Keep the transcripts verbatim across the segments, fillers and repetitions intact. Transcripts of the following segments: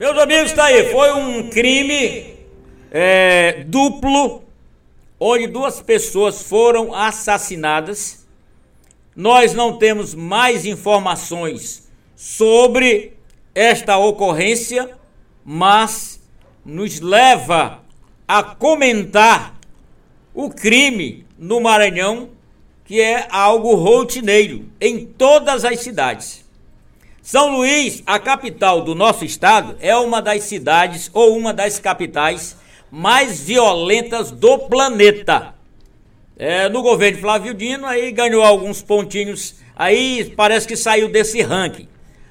Meus amigos, está aí, foi um crime é, duplo, onde duas pessoas foram assassinadas. Nós não temos mais informações sobre esta ocorrência, mas nos leva a comentar o crime no Maranhão, que é algo rotineiro em todas as cidades. São Luís, a capital do nosso estado, é uma das cidades ou uma das capitais mais violentas do planeta. É, no governo de Flávio Dino, aí ganhou alguns pontinhos, aí parece que saiu desse ranking.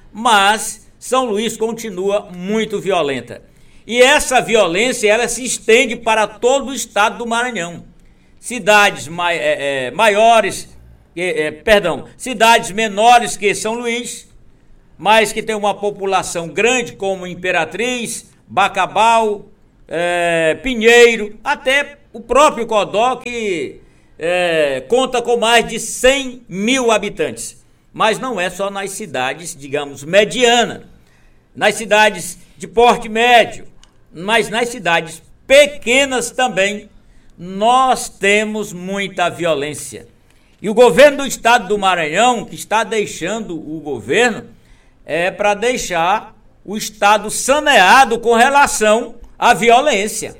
Mas São Luís continua muito violenta. E essa violência, ela se estende para todo o estado do Maranhão. Cidades mai, é, é, maiores, é, é, perdão, cidades menores que São Luís, mas que tem uma população grande como Imperatriz, Bacabal, é, Pinheiro, até o próprio Codó, que é, conta com mais de cem mil habitantes. Mas não é só nas cidades, digamos, medianas, nas cidades de porte médio, mas nas cidades pequenas também nós temos muita violência. E o governo do estado do Maranhão, que está deixando o governo, é para deixar o estado saneado com relação à violência.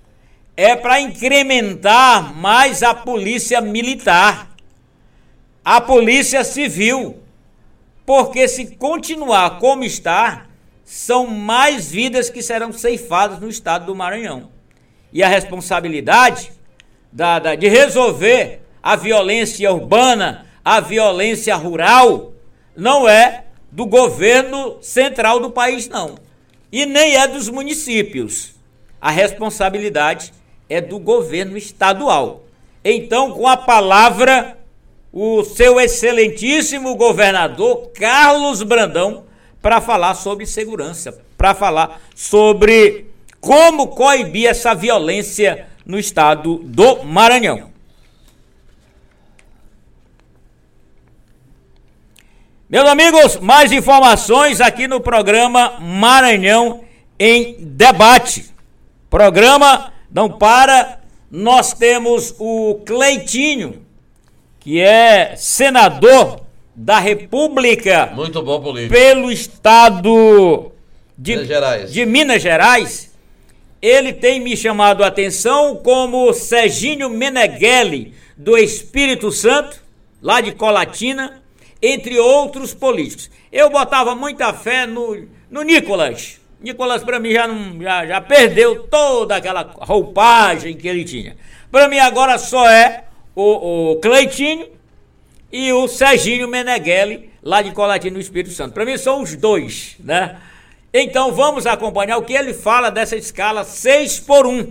É para incrementar mais a polícia militar, a polícia civil, porque se continuar como está, são mais vidas que serão ceifadas no estado do Maranhão. E a responsabilidade da, da, de resolver a violência urbana, a violência rural, não é do governo central do país, não. E nem é dos municípios. A responsabilidade é do governo estadual. Então, com a palavra, o seu excelentíssimo governador Carlos Brandão, para falar sobre segurança, para falar sobre como coibir essa violência no estado do Maranhão. Meus amigos, mais informações aqui no programa Maranhão em Debate. Programa não para, nós temos o Cleitinho, que é senador da República. Muito bom político. Pelo estado de Minas Gerais. de Minas Gerais. Ele tem me chamado a atenção como Serginho Meneghelli, do Espírito Santo, lá de Colatina, entre outros políticos. Eu botava muita fé no, no Nicolas. Nicolas, para mim, já, não, já, já perdeu toda aquela roupagem que ele tinha. Para mim, agora só é o, o Cleitinho e o Serginho Meneghelli, lá de Colatina, no Espírito Santo. Para mim, são os dois, né? Então, vamos acompanhar o que ele fala dessa escala seis por um,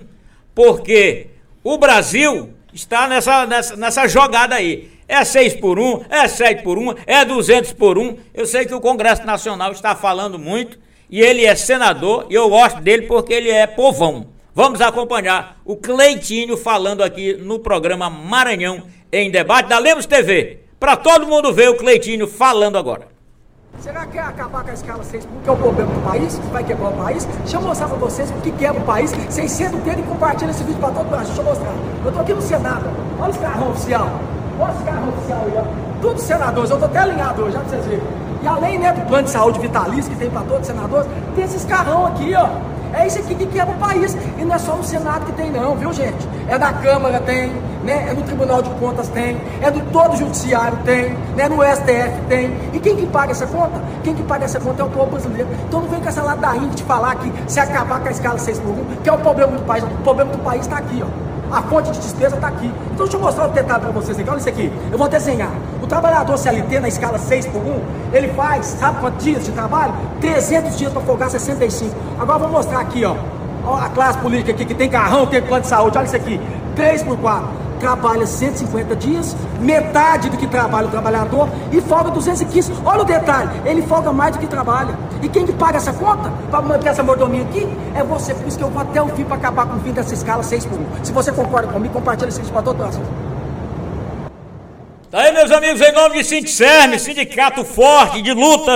porque o Brasil está nessa, nessa, nessa jogada aí. É seis por um, é sete por um, é duzentos por um. Eu sei que o Congresso Nacional está falando muito e ele é senador e eu gosto dele porque ele é povão. Vamos acompanhar o Cleitinho falando aqui no programa Maranhão em Debate da Lemos T V. Para todo mundo ver o Cleitinho falando agora. Será que é acabar com a escala seis por um, que é o problema do país, que vai quebrar o país? Deixa eu mostrar pra vocês o que quebra o país. Vocês sendo dele e compartilham esse vídeo pra todo mundo. Deixa eu mostrar. Eu tô aqui no Senado. Olha os carrão oficial. Olha os carrão oficial aí, ó. Todos os senadores. Eu tô até alinhado hoje, já pra vocês verem. E além, né, do plano de saúde vitalício que tem pra todos os senadores, tem esses carrão aqui, ó. É isso aqui que quebra o país. E não é só no Senado que tem não, viu, gente? É na Câmara tem, né? É no Tribunal de Contas tem, é do todo o Judiciário tem, né? No S T F tem. E quem que paga essa conta? Quem que paga essa conta é o povo brasileiro. Então não vem com essa ladainha de falar que se acabar com a escala seis por um, que é o problema do país. O problema do país está aqui, ó. A fonte de despesa está aqui. Então deixa eu mostrar o detalhe para vocês aqui. Olha isso aqui. Eu vou desenhar. O trabalhador C L T na escala seis por um, ele faz, sabe quantos dias de trabalho? trezentos dias para folgar sessenta e cinco. Agora eu vou mostrar aqui, ó. Olha a classe política aqui que tem carrão, tem plano de saúde. Olha isso aqui. três por quatro. Trabalha cento e cinquenta dias, metade do que trabalha o trabalhador e folga duzentos e quinze. Olha o detalhe, ele folga mais do que trabalha. E quem que paga essa conta para manter essa mordomia aqui é você. Por isso que eu vou até o fim para acabar com o fim dessa escala seis por um. Se você concorda comigo, compartilha esse vídeo para todo mundo. Tá aí, meus amigos, em nome de Sindicerme, Sindicato Forte de Lutas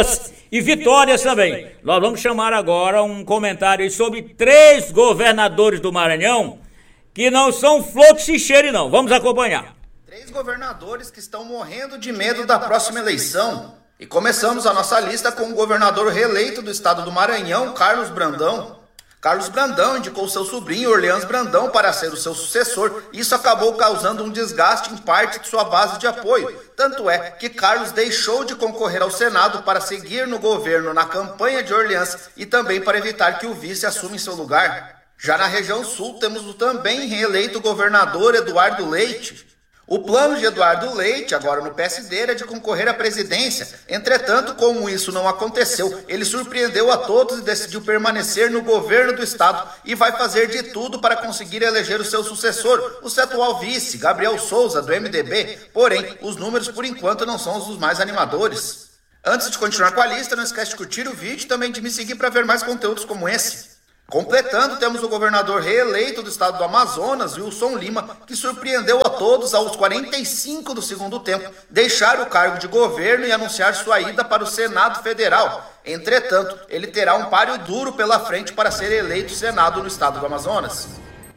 e vitórias também. Nós vamos chamar agora um comentário sobre três governadores do Maranhão que não são flor que se cheire, não. Vamos acompanhar. Três governadores que estão morrendo de medo da próxima eleição. E começamos a nossa lista com o governador reeleito do estado do Maranhão, Carlos Brandão. Carlos Brandão indicou seu sobrinho, Orleans Brandão, para ser o seu sucessor. Isso acabou causando um desgaste em parte de sua base de apoio. Tanto é que Carlos deixou de concorrer ao Senado para seguir no governo na campanha de Orleans e também para evitar que o vice assuma em seu lugar. Já na região sul, temos o também reeleito governador Eduardo Leite. O plano de Eduardo Leite, agora no P S D, era de concorrer à presidência. Entretanto, como isso não aconteceu, ele surpreendeu a todos e decidiu permanecer no governo do estado e vai fazer de tudo para conseguir eleger o seu sucessor, o seu atual vice, Gabriel Souza, do M D B. Porém, os números por enquanto não são os mais animadores. Antes de continuar com a lista, não esquece de curtir o vídeo e também de me seguir para ver mais conteúdos como esse. Completando, temos o governador reeleito do estado do Amazonas, Wilson Lima, que surpreendeu a todos aos quarenta e cinco do segundo tempo, deixar o cargo de governo e anunciar sua ida para o Senado Federal. Entretanto, ele terá um páreo duro pela frente para ser eleito Senado no estado do Amazonas.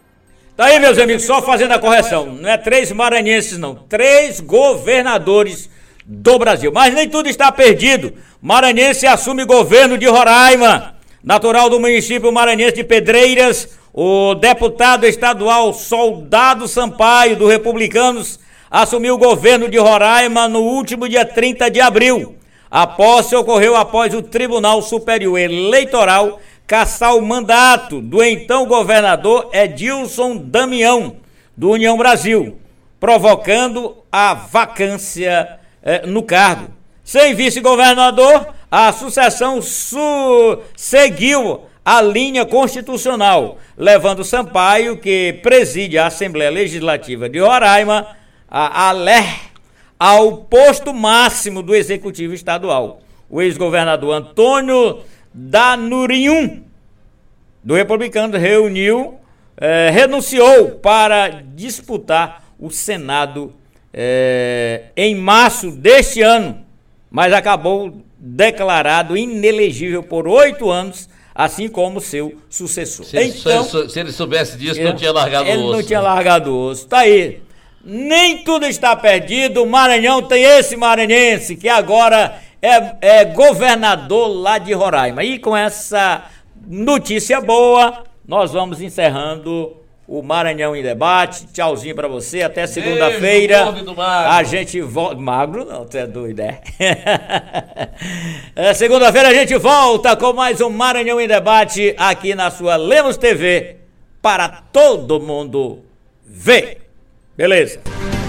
Tá aí, meus amigos, só fazendo a correção, não é três maranhenses não, três governadores do Brasil. Mas nem tudo está perdido. Maranhense assume governo de Roraima. Natural do município maranhense de Pedreiras, o deputado estadual Soldado Sampaio, do Republicanos, assumiu o governo de Roraima no último dia trinta de abril. A posse ocorreu após o Tribunal Superior Eleitoral cassar o mandato do então governador Edilson Damião, do União Brasil, provocando a vacância eh, no cargo. Sem vice-governador, a sucessão su- seguiu a linha constitucional, levando Sampaio, que preside a Assembleia Legislativa de Roraima, a, a L E R, ao posto máximo do Executivo Estadual. O ex-governador Antônio Danurinhum, do Republicano, reuniu, eh, renunciou para disputar o Senado eh, em março deste ano, mas acabou declarado inelegível por oito anos, assim como seu sucessor. Se ele, então, se ele soubesse disso, ele, não tinha largado ele o osso. Ele não tinha largado o osso. Tá aí. Nem tudo está perdido. O Maranhão tem esse maranhense que agora é, é governador lá de Roraima. E com essa notícia boa, nós vamos encerrando o Maranhão em Debate. Tchauzinho pra você, até segunda-feira. A gente volta. Magro não, tu é doido, é? é segunda-feira a gente volta com mais um Maranhão em Debate aqui na sua Lemos T V para todo mundo ver. Beleza?